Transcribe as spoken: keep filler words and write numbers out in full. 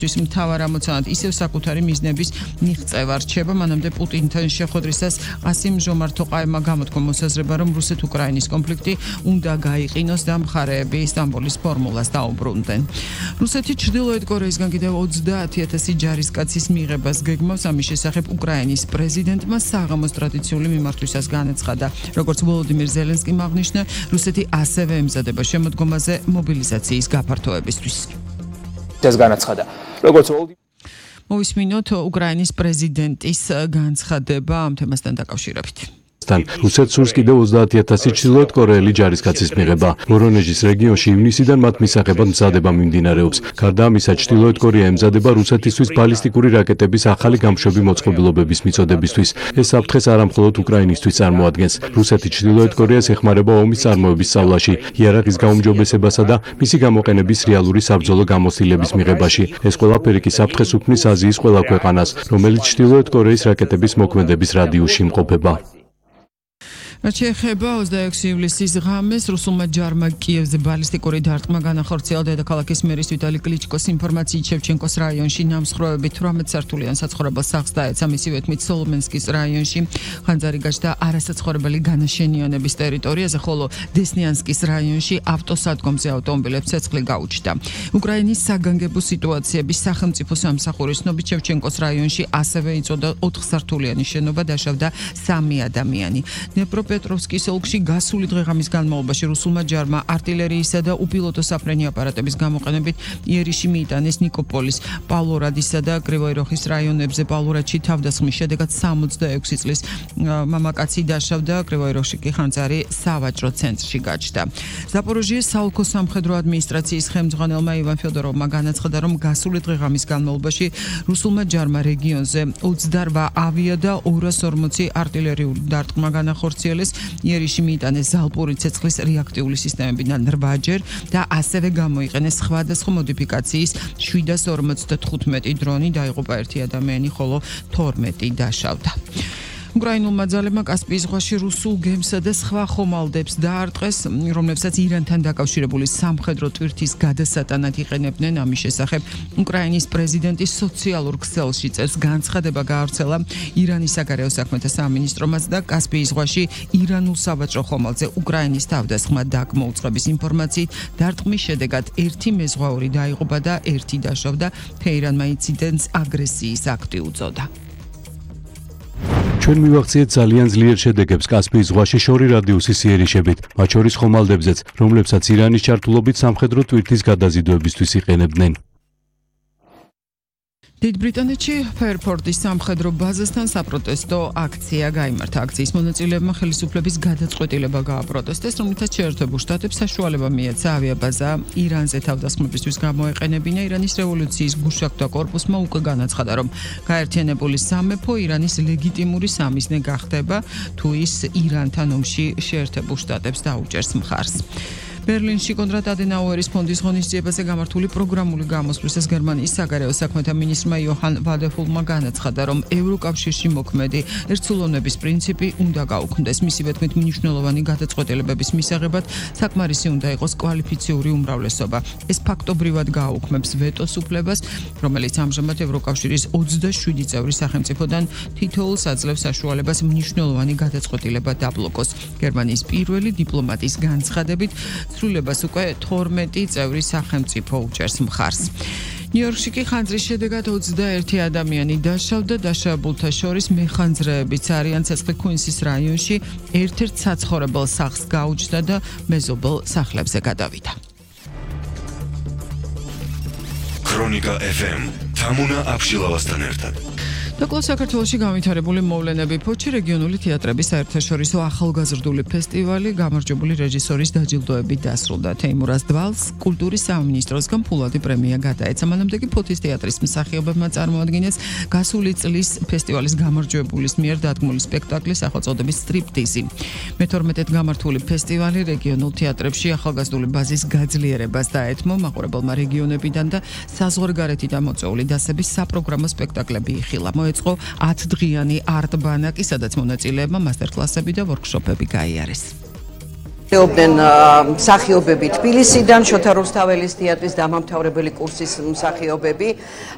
ის მთავარ ამოცანად ისევ საკუთარი მიზნების მიღწევა რჩება, მანამდე პუტინთან შეხვედრისას ყასიმ ჟომართ ტოყაევმა გამოთქვა მოსაზრება, რომ რუსეთ-უკრაინის კონფლიქტი უნდა გაიყინოს და მხარეები სტამბოლის ფორმულას დაუბრუნდნენ. რუსეთი ჩრდილოეთ კორეისგან კიდევ ოცდაათი ათასი ჯარისკაცის მიღებას გეგმავს, ამის შესახებ უკრაინის პრეზიდენტმა საღამოს ტრადიციული მიმართვისას განაცხადა. როგორც ვოლოდიმირ ზელენსკიმ აღნიშნა, რუსეთი ასევე ემზადება შემოდგომაზე მობილიზაციის გაფართოებისთვის. ეს განაცხადა. როგორც მოვისმინოთ უკრაინის პრეზიდენტის განცხადება ამ თემასთან დაკავშირებით. რუსეთს სურს კიდევ ოცდაათი ათასი ჩრდილოეთ კორეელი ჯარისკაცის მიღება. ვორონეჟის რეგიონში ივნისიდან მათ მისაღებად მზადება მიმდინარეობს. გარდა ამისა, ჩრდილოეთ კორეა ემზადება რუსეთისთვის ბალისტიკური რაკეტების ახალი გამშვები მოწყობილობების მიწოდებისთვის. ეს საფრთხეს არა მხოლოდ უკრაინისთვის წარმოადგენს. რუსეთი ჩრდილოეთ კორეას ეხმარება ომის წარმოების სწავლაში, იარაღის გაუმჯობესებასა და მისი გამოყენების რეალური საბრძოლო გამოცდილების მიღებაში. ეს ყველაფერი კი საფრთხეს უქმნის აზიის ყველა ქვეყანას, რომელიც ჩრდილოეთ კორეის რაკეტების მოქმედების რადიუსში იმყოფება. რაც შეეხება ოცდაექვსი ივლისის ღამეს რუსულმა ჯარმა კიევზე ბალისტიკური დარტყმა განახორციელა დედაქალაქის მერის ვიტალი კლიჩკოს ინფორმაციით შევჩენკოს რაიონში ნამსხვრევები თვრამეტ სართულიან საცხოვრებელ სახლს დაეცა, მისივე თქმით სოლომენსკის რაიონში ხანძარი გაჩნდა არასაცხოვრებელი განაშენიანების ტერიტორიაზე, ხოლო დესნიანსკის რაიონში ავტოსადგომზე ავტომობილებს ცეცხლი გაუჩნდა. უკრაინის საგანგებო სიტუაციების სახელმწიფო სამსახურის ცნობით შევჩენკოს რაიონში ასევე იწოდა ოთხსართულიანი შენობა, დაშავდა სამი ადამიანი. პეტროვსკის ოლქში გასული დღეღამის განმავლობაში რუსულმა ჯარმა არტილერიისა და უპილოტო საფრენი აპარატების გამოყენებით იერიში მიიტანეს ნიკოპოლის, პავლორადისა და კრივოიროხის რაიონებზე. პავლორადში თავდასხმის შედეგად სამოცდაექვსი წლის მამაკაცი დაშავდა, კრივოიროხში კი ხანძარი სავაჭრო ცენტრში გაჩნდა. ზაპოროჟიეს საოლქო სამხედრო ადმინისტრაციის ხელმძღვანელმა ივან ფედოროვმა განაცხადა, რომ გასული დღეღამის განმავლობაში რუსულმა ჯარმა რეგიონზე ოცდარვა ავია და ორას ორმოცი არტილერიული დარტყმა განახორციელეს. იერიში მიიტანეს ზალპური ცეცხლის რეაქტიული სისტემებიდან რვაჯერ და ასევე გამოიყენეს სხვადასხვა მოდიფიკაციის შვიდას ორმოცდათხუთმეტი დრონი, დაიღუპა ერთი ადამიანი, ხოლო თორმეტი დაშავდა. უკრაინულმა ძალებმა კასპიის ზღვაში რუსულ გემსა და სხვა ხომალდებს დაარტყეს, რომლებსაც ირანთან დაკავშირებული სამხედრო ტვირთის გადასატანად იყენებდნენ. ამის შესახებ უკრაინის პრეზიდენტის სოციალურ ქსელში წერს განცხადება გაავრცელა ირანის საგარეო საქმეთა სამინისტრომაც და კასპიის ზღვაში ირანულ სავაჭრო ხომალდზე უკრაინის თავდასხმა დაკმოუწყების ინფორმაციით დარტყმის შედეგად ერთი მეზღვაური დაიღუპა და ერთი დაშავდა. თეირანმა ინციდენტს აგრესიის აქტი უწოდა. ჩვენ მივახციეთ ძალიან ძლიერ შედეგებს კასპიის ზღვაში შორი რადიუსის იერიშებით, მათ შორის ხომალდებზეც, რომლებსაც ირანის ჩართულობით სამხედრო ტვირთის გადაზიდვებისთვის იყენებდნენ. დიდ ბრიტანეთში ფერფორდის სამხედრო ბაზასთან საპროტესტო აქცია გაიმართა. აქციის მონაწილეებმა ხელისუფლების გადაწყვეტილება გააპროტესტეს, რომლითაც შეერთებულ შტატებს საშუალება მიეცა ავიაბაზა ირანზე თავდასხმებისთვის გამოეყენებინა. ირანის რევოლუციის გუშაგთა კორპუსმა უკვე განაცხადა, რომ გაერთიანებული სამეფო ირანის ლეგიტიმური სამიზნე გახდება, თუ ის ირანთან ომში შეერთებულ შტატებს დაუჭერს მხარს. ბერლინში კონრად ადენაუერის ფონდის ღონისძიებაზე გამართული პროგრამული გამოსვლისას გერმანიის საგარეო საქმეთა მინისტრმა იოჰან ვადეფულმა განაცხადა, რომ ევროკავშირში მოქმედი ერთსულოვნების პრინციპი უნდა გაუქმდეს. მისივე თქმით, მნიშვნელოვანი გადაწყვეტილებების მისაღებად საკმარისი უნდა იყოს კვალიფიციური უმრავლესობა. ეს ფაქტობრივად გააუქმებს ვეტოს უფლებას, რომელიც ამჟამად ევროკავშირის ოცდაშვიდი წევრი სახელმწიფოდან თითოეულს აძლევს საშუალებას მნიშვნელოვანი გადაწყვეტილება დაბლოკოს. გერმანიის პირველი დიპლომატის განცხადებით ცვლილებას უკვე თორმეტი წევრი სახელმწიფო უჭერს მხარს. ნიუ-იორკში კი ხანძრის შედეგად ოცდაერთი ადამიანი დაშავდა, დაშავებულთა შორის მეხანძრეებიც არიან. ცეცხლი ქუინსის რაიონში ერთ-ერთ საცხოვრებელ სახლს გაუჩნდა და მეზობელ სახლებზე გადავიდა. ქრონიკა ეფ ემ თამუნა აფშილავასთან ერთად. დაკლა საქართველოში განვითარებული მოვლენები ფოჩი რეგიონული თეატრების საერთაშორისო ახალგაზრდული ფესტივალი გამარჯვებული რეჟისორის დაჯილდოებით დასრულდა. თეიმურაზ დვალს კულტურის სამინისტროსგან ფულადი პრემია გადაეცა. მანამდე კი ფოთის თეატრის მსახიობებმა წარმოადგენეს გასული წლის ფესტივალის გამარჯვებულის მიერ დადგმული სპექტაკლი სახელწოდების სტრიპტიზი. მეთორმეტედ გამართული ფესტივალი რეგიონულ თეატრებში ახალგაზრდული ბაზის გაძლიერებას დაეთმო. მაყურებელმა რეგიონებიდან და საზღვარგარეთიდან მოწვეული დასების საპროგრამო სპექტაკლები იხილა. მოეწყო ათდღიანი არტ-ბანაკი, სადაც მონაწილეებმა მასტერკლასები და ვორქშოპები გაიარეს. მსახიობდნენ მსახიობები თბილისიდან, შოთა რუსთაველის თეატრის დამამთავრებელი კურსის მსახიობები,